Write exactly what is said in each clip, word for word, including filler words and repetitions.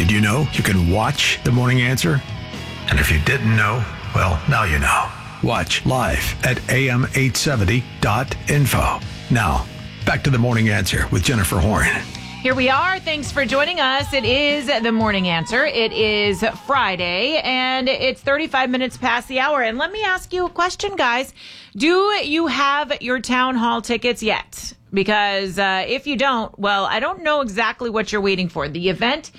Did you know you can watch The Morning Answer? And if you didn't know, well, now you know. Watch live at a m eight seventy dot info. Now, back to The Morning Answer with Jennifer Horn. Here we are. Thanks for joining us. It is The Morning Answer. It is Friday, and it's thirty-five minutes past the hour. And let me ask you a question, guys. Do you have your town hall tickets yet? Because uh, if you don't, well, I don't know exactly what you're waiting for. The event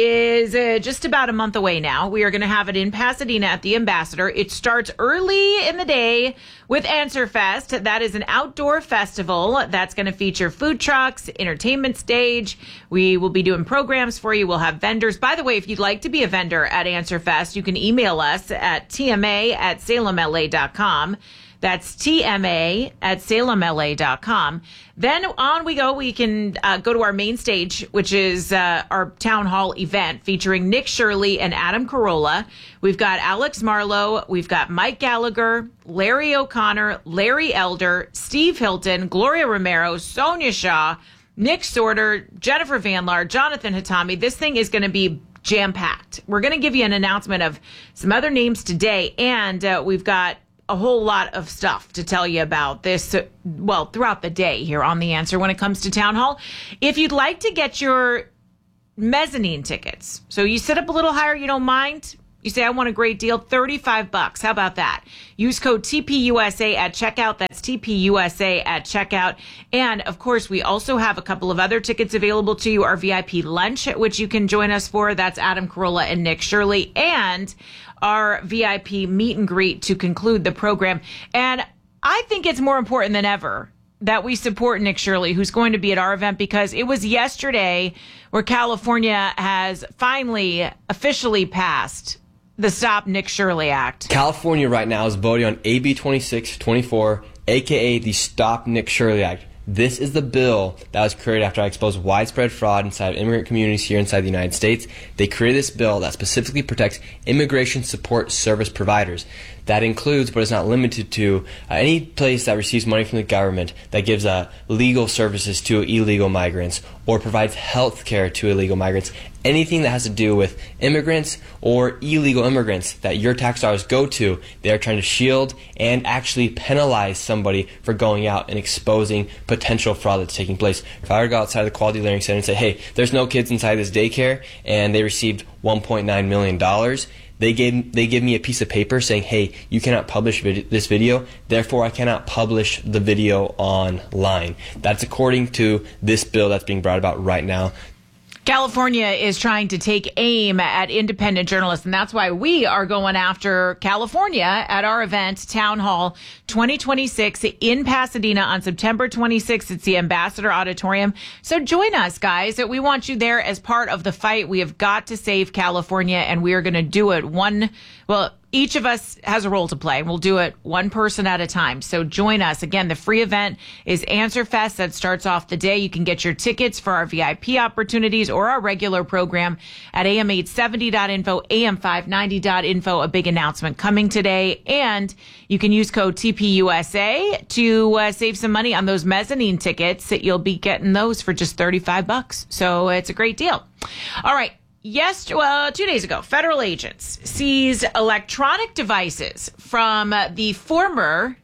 is uh, just about a month away now. We are going to have it in Pasadena at the Ambassador. It starts early in the day with Answer Fest. That is an outdoor festival that's going to feature food trucks, entertainment stage. We will be doing programs for you. We'll have vendors. By the way, if you'd like to be a vendor at Answer Fest, you can email us at t m a at salem l a dot com. That's T M A at salem l a dot com. Then on we go. We can uh, go to our main stage, which is uh, our town hall event featuring Nick Shirley and Adam Carolla. We've got Alex Marlowe. We've got Mike Gallagher, Larry O'Connor, Larry Elder, Steve Hilton, Gloria Romero, Sonia Shaw, Nick Sorter, Jennifer Van Laar, Jonathan Hatami. This thing is going to be jam-packed. We're going to give you an announcement of some other names today, and uh, we've got a whole lot of stuff to tell you about this, uh, well, throughout the day here on The Answer when it comes to Town Hall. If you'd like to get your mezzanine tickets, so you sit up a little higher, you don't mind, you say, I want a great deal, thirty-five bucks. How about that? Use code T P U S A at checkout. That's T P U S A at checkout. And, of course, we also have a couple of other tickets available to you. Our V I P lunch, which you can join us for. That's Adam Carolla and Nick Shirley. And our V I P meet and greet to conclude the program. And I think it's more important than ever that we support Nick Shirley, who's going to be at our event, because it was yesterday where California has finally officially passed the Stop Nick Shirley Act. California right now is voting on A B twenty-six twenty-four, a k a the Stop Nick Shirley Act. This is the bill that was created after I exposed widespread fraud inside of immigrant communities here inside the United States. They created this bill that specifically protects immigration support service providers. That includes, but is not limited to, uh, any place that receives money from the government that gives uh, legal services to illegal migrants or provides health care to illegal migrants. Anything that has to do with immigrants or illegal immigrants that your tax dollars go to, they are trying to shield and actually penalize somebody for going out and exposing potential fraud that's taking place. If I were to go outside the Quality Learning Center and say, hey, there's no kids inside this daycare, and they received one point nine million dollars, They gave they give me a piece of paper saying, hey, you cannot publish vid- this video, therefore I cannot publish the video online. That's according to this bill that's being brought about right now. California is trying to take aim at independent journalists, and that's why we are going after California at our event, Town Hall twenty twenty-six in Pasadena on September twenty-sixth. It's the Ambassador Auditorium. So join us, guys. We want you there as part of the fight. We have got to save California, and we are going to do it one, well, each of us has a role to play. We'll do it one person at a time. So join us. Again, the free event is Answer Fest. That starts off the day. You can get your tickets for our V I P opportunities or our regular program at a m eight seventy dot info, a m five ninety dot info. A big announcement coming today. And you can use code T P U S A to uh, save some money on those mezzanine tickets. You'll be getting those for just thirty-five bucks. So it's a great deal. All right. Yes, well, two days ago, federal agents seized electronic devices from the former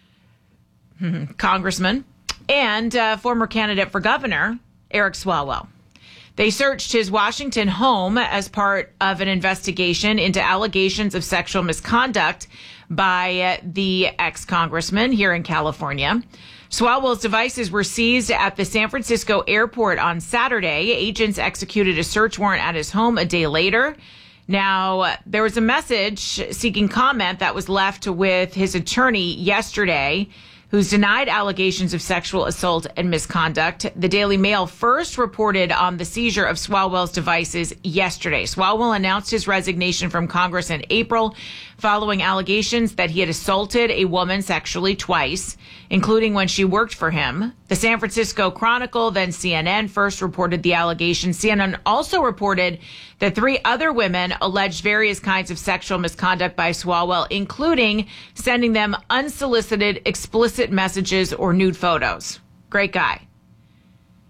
hmm, congressman and uh, former candidate for governor, Eric Swalwell. They searched his Washington home as part of an investigation into allegations of sexual misconduct by uh, the ex-congressman here in California. Swalwell's devices were seized at the San Francisco airport on Saturday. Agents executed a search warrant at his home a day later. Now, there was a message seeking comment that was left with his attorney yesterday, who's denied allegations of sexual assault and misconduct. The Daily Mail first reported on the seizure of Swalwell's devices yesterday. Swalwell announced his resignation from Congress in April following allegations that he had assaulted a woman sexually twice, including when she worked for him. The San Francisco Chronicle, then C N N, first reported the allegations. C N N also reported that three other women alleged various kinds of sexual misconduct by Swalwell, including sending them unsolicited, explicit messages or nude photos. Great guy.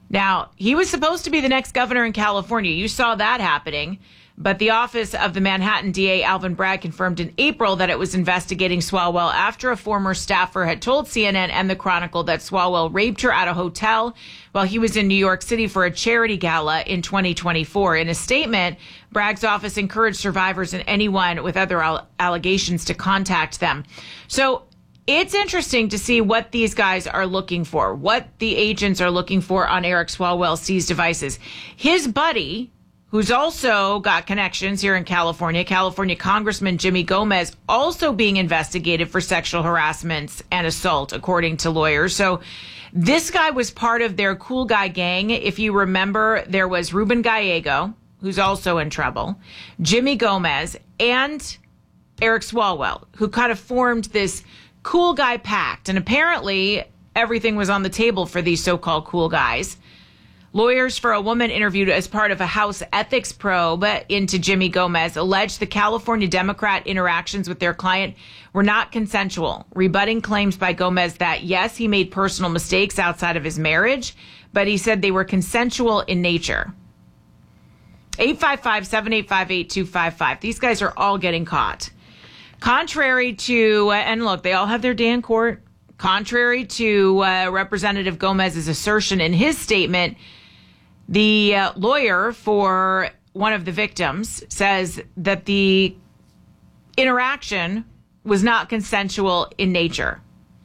Now, he was supposed to be the next governor in California. You saw that happening. But the office of the Manhattan D A, Alvin Bragg, confirmed in April that it was investigating Swalwell after a former staffer had told C N N and the Chronicle that Swalwell raped her at a hotel while he was in New York City for a charity gala in twenty twenty-four. In a statement, Bragg's office encouraged survivors and anyone with other al- allegations to contact them. So it's interesting to see what these guys are looking for, what the agents are looking for on Eric Swalwell's seized devices. His buddy, who's also got connections here in California, California Congressman Jimmy Gomez, also being investigated for sexual harassment and assault, according to lawyers. So this guy was part of their cool guy gang. If you remember, there was Ruben Gallego, who's also in trouble, Jimmy Gomez, and Eric Swalwell, who kind of formed this cool guy pact. And apparently everything was on the table for these so-called cool guys. Lawyers for a woman interviewed as part of a House ethics probe into Jimmy Gomez alleged the California Democrat interactions with their client were not consensual, rebutting claims by Gomez that, yes, he made personal mistakes outside of his marriage, but he said they were consensual in nature. eight five five, seven eight five, eight two five five. These guys are all getting caught. Contrary to, and look, they all have their day in court. Contrary to uh, Representative Gomez's assertion in his statement, the uh, lawyer for one of the victims says that the interaction was not consensual in nature.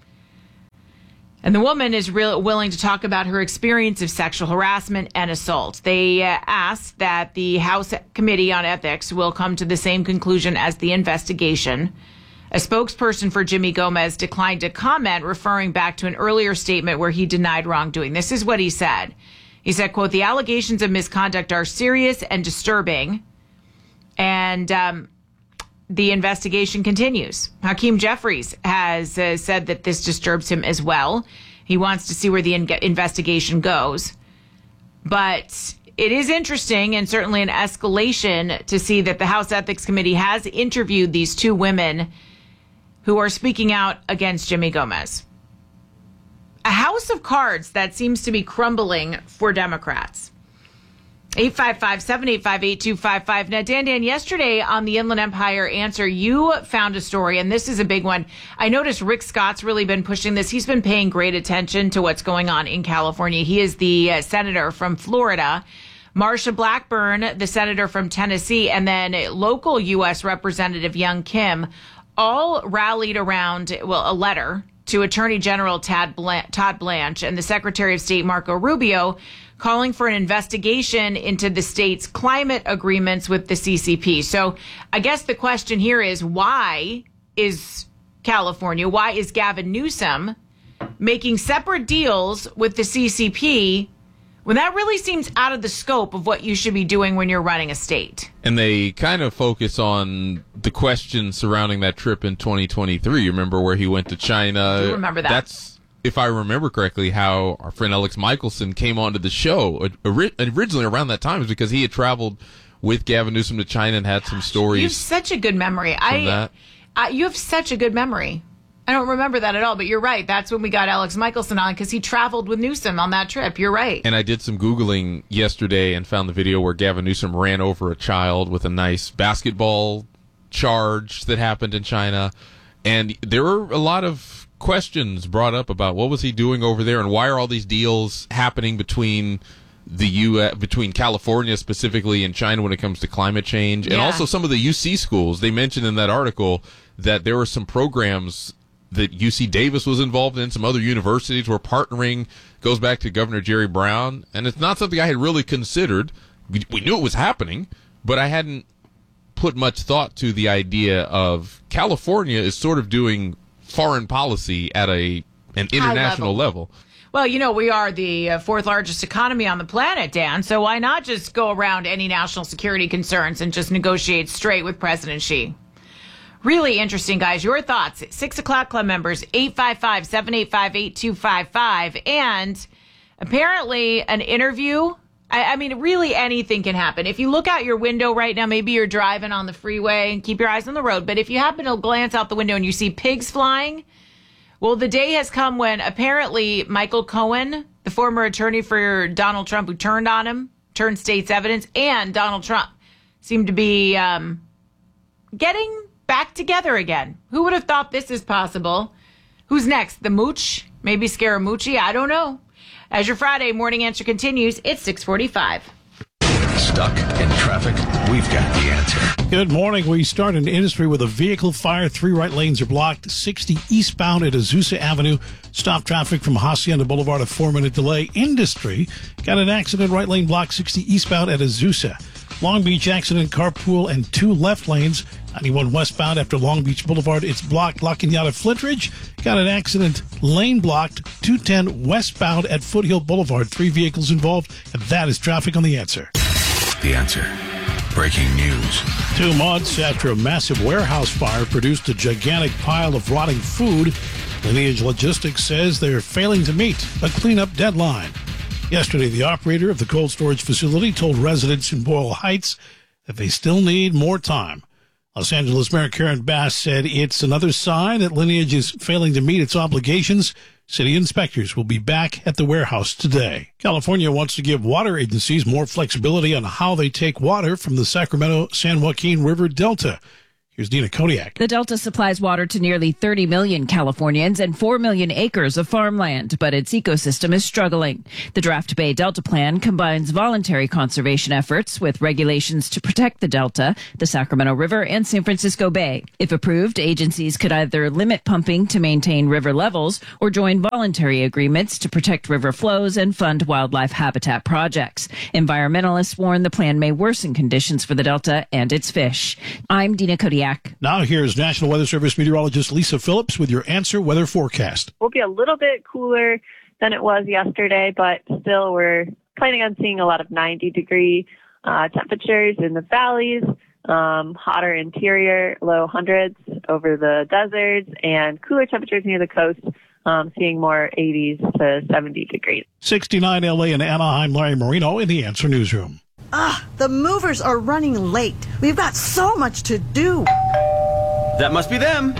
And the woman is real willing to talk about her experience of sexual harassment and assault. They uh, asked that the House Committee on Ethics will come to the same conclusion as the investigation. A spokesperson for Jimmy Gomez declined to comment, referring back to an earlier statement where he denied wrongdoing. This is what he said. He said, quote, "The allegations of misconduct are serious and disturbing, and um, the investigation continues." Hakeem Jeffries has uh, said that this disturbs him as well. He wants to see where the in- investigation goes. But it is interesting and certainly an escalation to see that the House Ethics Committee has interviewed these two women who are speaking out against Jimmy Gomez. A house of cards that seems to be crumbling for Democrats. eight five five, seven eight five, eight two five five. Now, Dan Dan, yesterday on the Inland Empire Answer, you found a story, and this is a big one. I noticed Rick Scott's really been pushing this. He's been paying great attention to what's going on in California. He is the uh, senator from Florida. Marsha Blackburn, the senator from Tennessee, and then local U S Representative Young Kim all rallied around, well, a letter to Attorney General Todd Blanche and the Secretary of State Marco Rubio calling for an investigation into the state's climate agreements with the C C P. So I guess the question here is, why is California, why is Gavin Newsom making separate deals with the C C P when that really seems out of the scope of what you should be doing when you're running a state? And they kind of focus on the questions surrounding that trip in twenty twenty-three. You remember where he went to China? I do remember that. That's, if I remember correctly, how our friend Alex Michelson came onto the show originally around that time, is because he had traveled with Gavin Newsom to China and had some stories. You have such a good memory. I, that. I, you have such a good memory. I don't remember that at all, but you're right. That's when we got Alex Michelson on, because he traveled with Newsom on that trip. You're right. And I did some Googling yesterday and found the video where Gavin Newsom ran over a child with a nice basketball charge that happened in China. And there were a lot of questions brought up about what was he doing over there and why are all these deals happening between the U S, between California specifically and China when it comes to climate change. And Yeah. also some of the U C schools. They mentioned in that article that there were some programs that U C Davis was involved in, some other universities were partnering, goes back to Governor Jerry Brown, and it's not something I had really considered. We, we knew it was happening, but I hadn't put much thought to the idea of California is sort of doing foreign policy at a an international level. level. Well, you know, we are the uh, fourth largest economy on the planet, Dan, so why not just go around any national security concerns and just negotiate straight with President Xi? Really interesting, guys. Your thoughts. Six O'Clock Club members, eight five five, seven eight five, eight two five five. And apparently an interview, I, I mean, really anything can happen. If you look out your window right now, maybe you're driving on the freeway, and keep your eyes on the road. But if you happen to glance out the window and you see pigs flying, well, the day has come when apparently Michael Cohen, the former attorney for Donald Trump who turned on him, turned state's evidence, and Donald Trump seem to be um, getting back together again. Who would have thought this is possible? Who's next? The Mooch? Maybe Scaramucci? I don't know. As your Friday morning answer continues, it's six forty-five. Stuck in traffic? We've got the answer. Good morning. We start in industry with a vehicle fire. Three right lanes are blocked. sixty eastbound at Azusa Avenue. Stop traffic from Hacienda Boulevard. A four-minute delay. Industry got an accident. Right lane blocked. sixty eastbound at Azusa. Long Beach accident. Carpool and two left lanes. ninety-one westbound after Long Beach Boulevard. It's blocked. Locking you out of Flintridge. Got an accident. Lane blocked. two ten westbound at Foothill Boulevard. Three vehicles involved. And that is traffic on the answer. The answer. Breaking news. Two months after a massive warehouse fire produced a gigantic pile of rotting food, Lineage Logistics says they're failing to meet a cleanup deadline. Yesterday, the operator of the cold storage facility told residents in Boyle Heights that they still need more time. Los Angeles Mayor Karen Bass said it's another sign that Lineage is failing to meet its obligations. City inspectors will be back at the warehouse today. California wants to give water agencies more flexibility on how they take water from the Sacramento-San Joaquin River Delta. Here's Dina Kodiak. The Delta supplies water to nearly thirty million Californians and four million acres of farmland, but its ecosystem is struggling. The Draft Bay Delta Plan combines voluntary conservation efforts with regulations to protect the Delta, the Sacramento River, and San Francisco Bay. If approved, agencies could either limit pumping to maintain river levels or join voluntary agreements to protect river flows and fund wildlife habitat projects. Environmentalists warn the plan may worsen conditions for the Delta and its fish. I'm Dina Kodiak. Now here's National Weather Service meteorologist Lisa Phillips with your answer weather forecast. We'll be a little bit cooler than it was yesterday, but still we're planning on seeing a lot of ninety degree uh, temperatures in the valleys, um, hotter interior, low hundreds over the deserts, and cooler temperatures near the coast. Um, seeing more eighties to seventy degrees. sixty-nine L A and Anaheim. Larry Marino in the Answer Newsroom. Ah, the movers are running late. We've got so much to do. That must be them.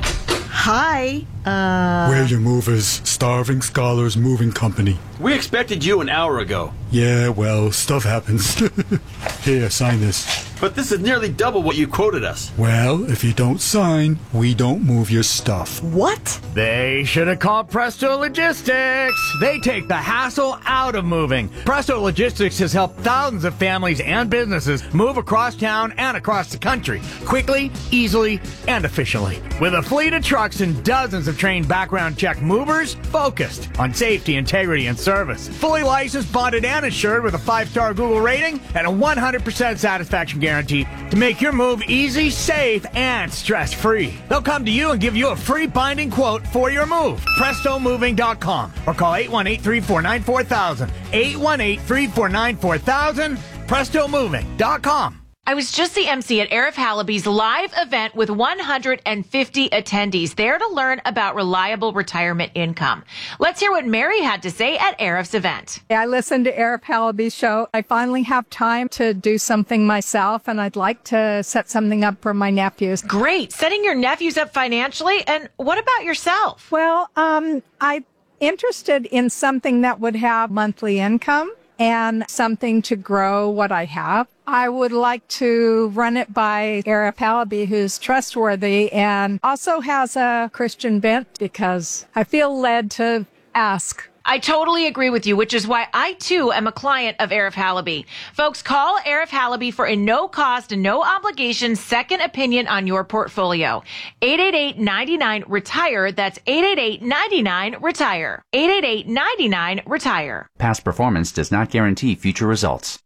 Hi. Uh... We're your movers. Starving Scholars Moving Company. We expected you an hour ago. Yeah, well, stuff happens. Here, sign this. But this is nearly double what you quoted us. Well, if you don't sign, we don't move your stuff. What? They should have called Presto Logistics. They take the hassle out of moving. Presto Logistics has helped thousands of families and businesses move across town and across the country quickly, easily, and efficiently. With a fleet of trucks and dozens of trained background check movers focused on safety, integrity, and service. Fully licensed, bonded, and insured with a five-star Google rating and a one hundred percent satisfaction guarantee to make your move easy, safe, and stress-free. They'll come to you and give you a free binding quote for your move. Presto Moving dot com or call eight one eight, three four nine, four thousand. eight one eight, three four nine, four thousand. Presto Moving dot com. I was just the M C at Arif Halaby's live event with one hundred fifty attendees there to learn about reliable retirement income. Let's hear what Mary had to say at Arif's event. I listened to Arif Halaby's show. I finally have time to do something myself, and I'd like to set something up for my nephews. Great. Setting your nephews up financially. And what about yourself? Well, um, I'm interested in something that would have monthly income and something to grow what I have. I would like to run it by Arif Halaby, who's trustworthy and also has a Christian bent, because I feel led to ask. I totally agree with you, which is why I, too, am a client of Arif Halaby. Folks, call Arif Halaby for a no-cost and no-obligation second opinion on your portfolio. eight eight eight, nine nine, RETIRE. That's eight eight eight, nine nine, RETIRE. eight eight eight, nine nine, RETIRE. Past performance does not guarantee future results.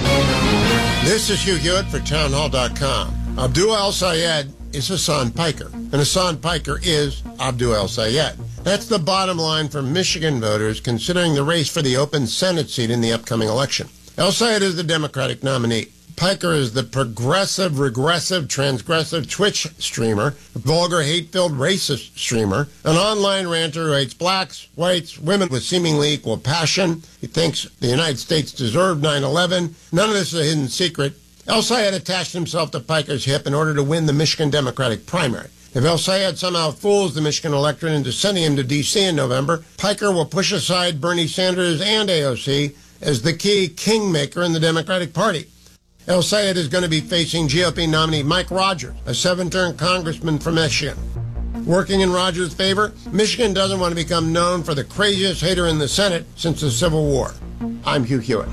This is Hugh Hewitt for town hall dot com. Abdul El-Sayed is Hassan Piker, and Hassan Piker is Abdul El-Sayed. That's the bottom line for Michigan voters considering the race for the open Senate seat in the upcoming election. El-Sayed is the Democratic nominee. Piker is the progressive, regressive, transgressive Twitch streamer, vulgar, hate-filled racist streamer, an online ranter who hates blacks, whites, women with seemingly equal passion. He thinks the United States deserved nine eleven. None of this is a hidden secret. El-Sayed attached himself to Piker's hip in order to win the Michigan Democratic primary. If El Sayed somehow fools the Michigan electorate into sending him to D C in November, Piker will push aside Bernie Sanders and A O C as the key kingmaker in the Democratic Party. El Sayed is going to be facing G O P nominee Mike Rogers, a seven-term congressman from Michigan. Working in Rogers' favor, Michigan doesn't want to become known for the craziest hater in the Senate since the Civil War. I'm Hugh Hewitt.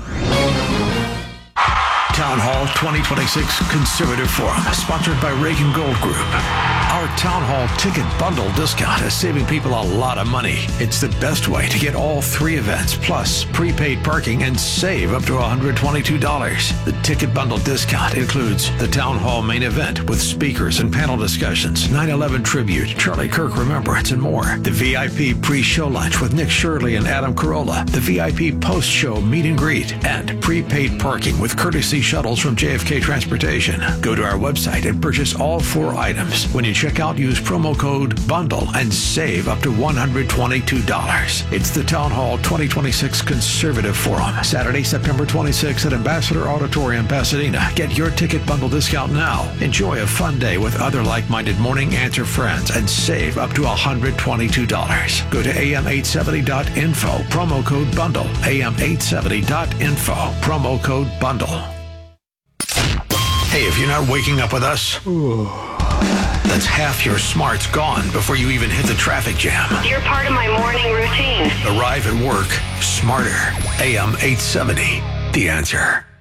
Town Hall twenty twenty-six Conservative Forum, sponsored by Reagan Gold Group. Our Town Hall ticket bundle discount is saving people a lot of money. It's the best way to get all three events, plus prepaid parking, and save up to one hundred twenty-two dollars. The ticket bundle discount includes the Town Hall main event with speakers and panel discussions, nine eleven tribute, Charlie Kirk Remembrance, and more. The V I P pre-show lunch with Nick Shirley and Adam Carolla, the V I P post-show meet and greet, and prepaid parking with courtesy shuttles from J F K Transportation. Go to our website and purchase all four items. When you check out, use promo code BUNDLE and save up to one hundred twenty-two dollars. It's the Town Hall twenty twenty-six Conservative Forum, Saturday, September twenty-sixth at Ambassador Auditorium, Pasadena. Get your ticket bundle discount now. Enjoy a fun day with other like-minded Morning Answer friends and save up to one hundred twenty-two dollars. Go to A M eight seventy dot info, promo code BUNDLE. A M eight seventy dot info, promo code BUNDLE. Hey, if you're not waking up with us, that's half your smarts gone before you even hit the traffic jam. You're part of my morning routine. Arrive at work smarter. A M eight seventy, The Answer.